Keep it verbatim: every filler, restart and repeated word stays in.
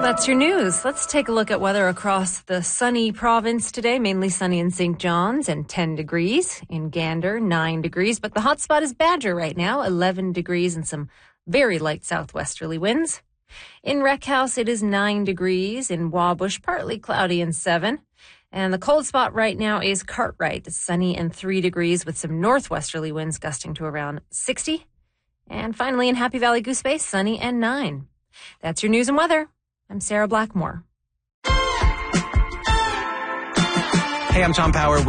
That's your news. Let's take a look at weather across the sunny province today. Mainly sunny in Saint John's and ten degrees. In Gander, nine degrees. But the hot spot is Badger right now, eleven degrees and some very light southwesterly winds. In Wreckhouse, it is nine degrees. In Wabush, partly cloudy and seven. And the cold spot right now is Cartwright. It's sunny and three degrees with some northwesterly winds gusting to around sixty. And finally, in Happy Valley Goose Bay, sunny and nine. That's your news and weather. I'm Sarah Blackmore. Hey, I'm Tom Power.